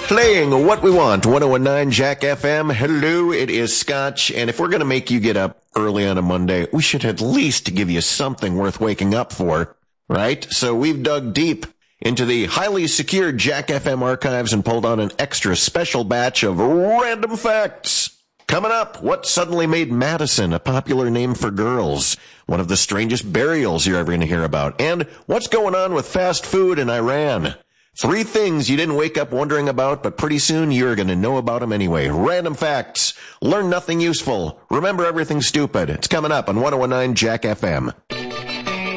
Playing What We Want, 1019 Jack FM. Hello, it is Scotch. And if we're going to make you get up early on a Monday, we should at least give you something worth waking up for, right? So we've dug deep into the highly secure Jack FM archives and pulled on an extra special batch of random facts. Coming up, what suddenly made Madison a popular name for girls? One of the strangest burials you're ever going to hear about. And what's going on with fast food in Iran? 3 things you didn't wake up wondering about, but pretty soon you're going to know about them anyway. Random facts. Learn nothing useful. Remember everything stupid. It's coming up on 1019 Jack FM.